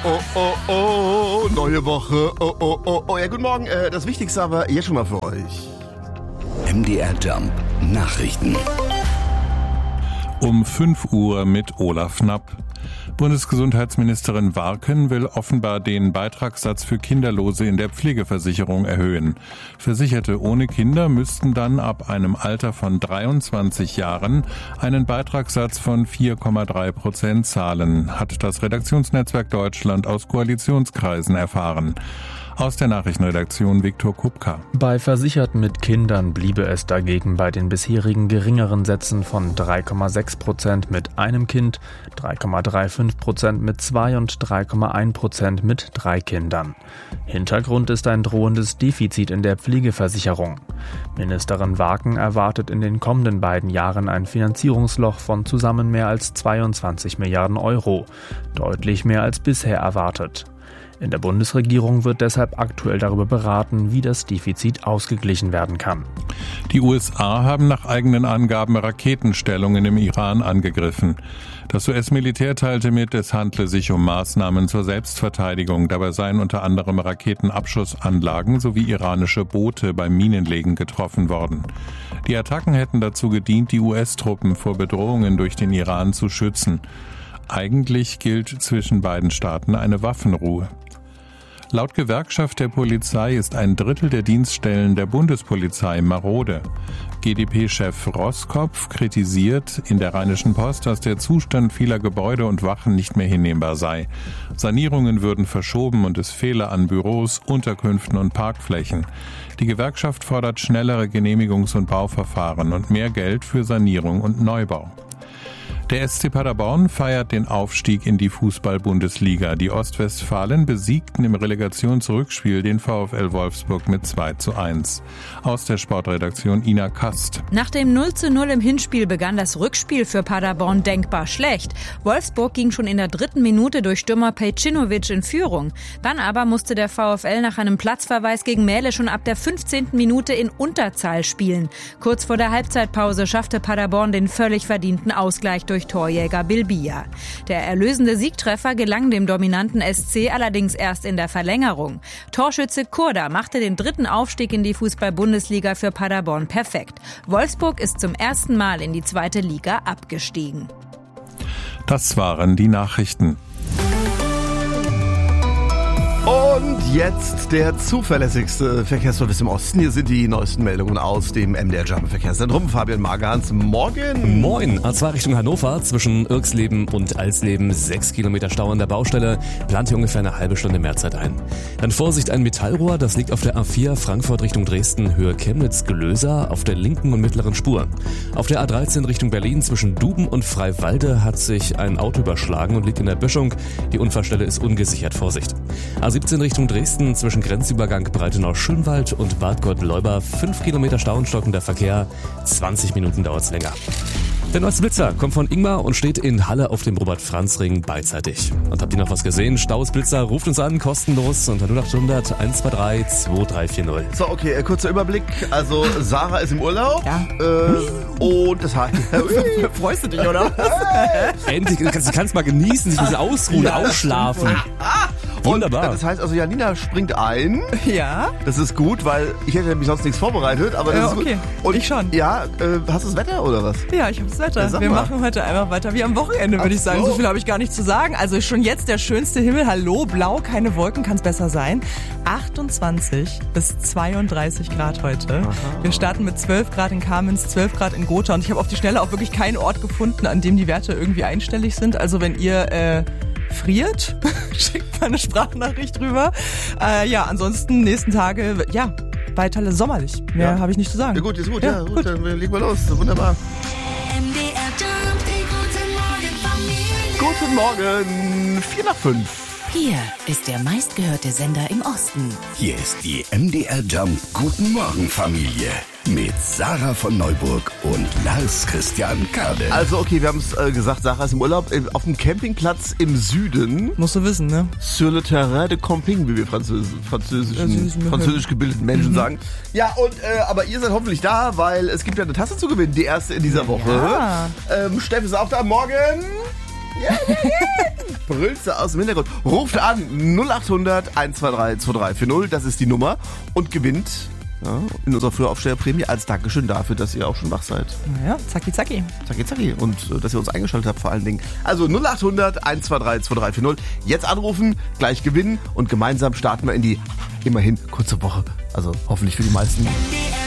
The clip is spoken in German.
Neue Woche, Ja, guten Morgen, das Wichtigste aber jetzt schon mal für euch. MDR Jump Nachrichten. Um 5 Uhr mit Olaf Knapp. Bundesgesundheitsministerin Warken will offenbar den Beitragssatz für Kinderlose in der Pflegeversicherung erhöhen. Versicherte ohne Kinder müssten dann ab einem Alter von 23 Jahren einen Beitragssatz von 4,3% zahlen, hat das Redaktionsnetzwerk Deutschland aus Koalitionskreisen erfahren. Aus der Nachrichtenredaktion Viktor Kupka. Bei Versicherten mit Kindern bliebe es dagegen bei den bisherigen geringeren Sätzen von 3,6% mit einem Kind, 3,35% mit 2 und 3,1% mit 3 Kindern. Hintergrund ist ein drohendes Defizit in der Pflegeversicherung. Ministerin Warken erwartet in den kommenden beiden Jahren ein Finanzierungsloch von zusammen mehr als 22 Milliarden Euro, deutlich mehr als bisher erwartet. In der Bundesregierung wird deshalb aktuell darüber beraten, wie das Defizit ausgeglichen werden kann. Die USA haben nach eigenen Angaben Raketenstellungen im Iran angegriffen. Das US-Militär teilte mit, es handle sich um Maßnahmen zur Selbstverteidigung. Dabei seien unter anderem Raketenabschussanlagen sowie iranische Boote beim Minenlegen getroffen worden. Die Attacken hätten dazu gedient, die US-Truppen vor Bedrohungen durch den Iran zu schützen. Eigentlich gilt zwischen beiden Staaten eine Waffenruhe. Laut Gewerkschaft der Polizei ist ein Drittel der Dienststellen der Bundespolizei marode. GdP-Chef Roskopf kritisiert in der Rheinischen Post, dass der Zustand vieler Gebäude und Wachen nicht mehr hinnehmbar sei. Sanierungen würden verschoben und es fehle an Büros, Unterkünften und Parkflächen. Die Gewerkschaft fordert schnellere Genehmigungs- und Bauverfahren und mehr Geld für Sanierung und Neubau. Der SC Paderborn feiert den Aufstieg in die Fußball-Bundesliga. Die Ostwestfalen besiegten im Relegationsrückspiel den VfL Wolfsburg mit 2:1. Aus der Sportredaktion Ina Kast. Nach dem 0:0 im Hinspiel begann das Rückspiel für Paderborn denkbar schlecht. Wolfsburg ging schon in der 3. Minute durch Stürmer Pejcinovic in Führung. Dann aber musste der VfL nach einem Platzverweis gegen Mähle schon ab der 15. Minute in Unterzahl spielen. Kurz vor der Halbzeitpause schaffte Paderborn den völlig verdienten Ausgleich durch Torjäger Bilbia. Der erlösende Siegtreffer gelang dem dominanten SC allerdings erst in der Verlängerung. Torschütze Kurda machte den 3. Aufstieg in die Fußball-Bundesliga für Paderborn perfekt. Wolfsburg ist zum ersten Mal in die 2. Liga abgestiegen. Das waren die Nachrichten. Und jetzt der zuverlässigste Verkehrsservice im Osten. Hier sind die neuesten Meldungen aus dem MDR Jump Verkehrszentrum. Fabian Magerhans, morgen. Moin. A2 Richtung Hannover zwischen Irxleben und Alsleben 6 Kilometer Stau an der Baustelle. Plant hier ungefähr eine halbe Stunde Mehrzeit ein. Dann Vorsicht, ein Metallrohr, das liegt auf der A4 Frankfurt Richtung Dresden, Höhe Chemnitz-Gelösa auf der linken und mittleren Spur. Auf der A13 Richtung Berlin zwischen Duben und Freiwalde hat sich ein Auto überschlagen und liegt in der Böschung. Die Unfallstelle ist ungesichert. Vorsicht. A17 Richtung Dresden zwischen Grenzübergang Breitenau-Schönwald und Bad Gott-Leuba 5 Kilometer Stau und stockender Verkehr. 20 Minuten dauert's länger. Der neueste Blitzer kommt von Ingmar und steht in Halle auf dem Robert-Franz-Ring beidseitig. Und habt ihr noch was gesehen? Staus Blitzer, ruft uns an, kostenlos unter 0800 123 2340. So, okay, kurzer Überblick. Also, Sarah ist im Urlaub. Ja. Und das heißt... Freust du dich, oder? Endlich, du kannst mal genießen, sich ein bisschen ausruhen, ausschlafen. Wunderbar. Und das heißt also, Janina springt ein. Ja. Das ist gut, weil ich hätte nämlich sonst nichts vorbereitet. Aber das ist okay. gut. Und ich schon. Ja, hast du das Wetter oder was? Ja, ich habe das Wetter. Ja, wir machen heute einfach weiter wie am Wochenende, würde ich sagen. So viel habe ich gar nicht zu sagen. Also schon jetzt der schönste Himmel. Hallo, blau, keine Wolken, kann es besser sein. 28 bis 32 Grad heute. Aha. Wir starten mit 12 Grad in Kamenz, 12 Grad in Gotha. Und ich habe auf die Schnelle auch wirklich keinen Ort gefunden, an dem die Werte irgendwie einstellig sind. Also wenn ihr... friert, schickt mal eine Sprachnachricht rüber. Ansonsten nächsten Tage, weiter sommerlich. Mehr habe ich nicht zu sagen. Ja gut, ist gut, gut. Dann legen wir los. Wunderbar. MDR Jump, die Guten Morgen, 4:05. Hier ist der meistgehörte Sender im Osten. Hier ist die MDR Jump Guten Morgen Familie mit Sarah von Neuburg und Lars Christian Kade. Also okay, wir haben es gesagt, Sarah ist im Urlaub auf dem Campingplatz im Süden. Musst du wissen, ne? Sur le terrain de camping, wie wir französisch gebildeten Menschen sagen. Ja, und aber ihr seid hoffentlich da, weil es gibt ja eine Tasse zu gewinnen, die erste in dieser Woche. Ja. Steff ist auch da. Morgen. Brüllst du aus dem Hintergrund. Ruft an 0800 123 2340, das ist die Nummer, und gewinnt in unserer Frühaufsteherprämie als Dankeschön dafür, dass ihr auch schon wach seid. Naja, zacki zacki. Zacki zacki. Und dass ihr uns eingeschaltet habt vor allen Dingen. Also 0800 123 2340. Jetzt anrufen, gleich gewinnen und gemeinsam starten wir in die immerhin kurze Woche. Also hoffentlich für die meisten.